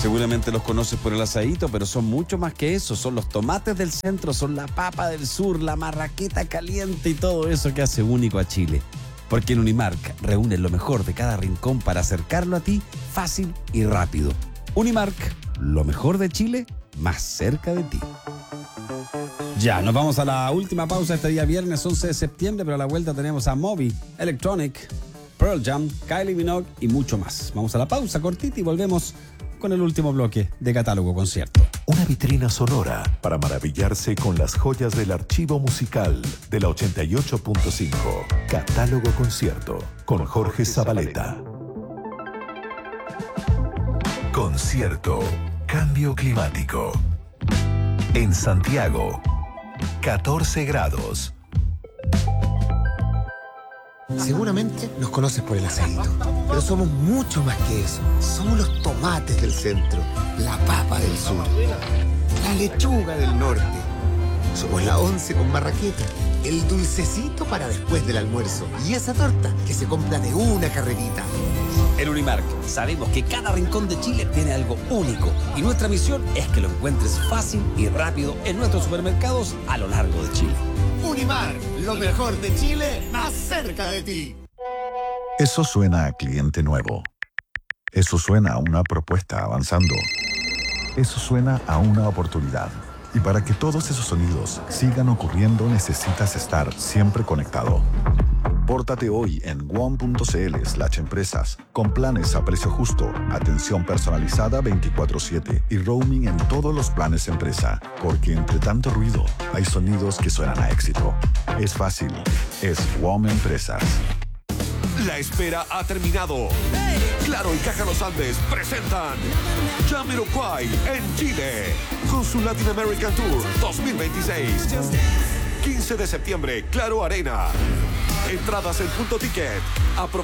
Seguramente los conoces por el asadito, pero son mucho más que eso. Son los tomates del centro, son la papa del sur, la marraqueta caliente y todo eso que hace único a Chile. Porque en Unimark reúnen lo mejor de cada rincón para acercarlo a ti fácil y rápido. Unimark, lo mejor de Chile, más cerca de ti. Ya, nos vamos a la última pausa este día viernes 11 de septiembre, pero a la vuelta tenemos a Moby, Electronic, Pearl Jam, Kylie Minogue y mucho más. Vamos a la pausa cortita y volvemos con el último bloque de Catálogo Concierto. Una vitrina sonora para maravillarse con las joyas del archivo musical de la 88.5. Catálogo Concierto con Jorge Zabaleta. Concierto. Cambio climático. En Santiago, 14 grados. Seguramente nos conoces por el asadito, pero somos mucho más que eso. Somos los tomates del centro, la papa del sur, la lechuga del norte. Somos la once con marraqueta, el dulcecito para después del almuerzo y esa torta que se compra de una carrerita. En Unimark sabemos que cada rincón de Chile tiene algo único y nuestra misión es que lo encuentres fácil y rápido en nuestros supermercados a lo largo de Chile. Unimark, lo mejor de Chile, más cerca de ti. Eso suena a cliente nuevo. Eso suena a una propuesta avanzando. Eso suena a una oportunidad. Y para que todos esos sonidos sigan ocurriendo, necesitas estar siempre conectado. Pórtate hoy en WOM.cl/empresas con planes a precio justo, atención personalizada 24/7 y roaming en todos los planes empresa. Porque entre tanto ruido, hay sonidos que suenan a éxito. Es fácil. Es WOM Empresas. La espera ha terminado. Claro y Caja Los Andes presentan Jamiroquai en Chile con su Latin American Tour 2026. 15 de septiembre, Claro Arena. Entradas en Punto Ticket. Aprovecha.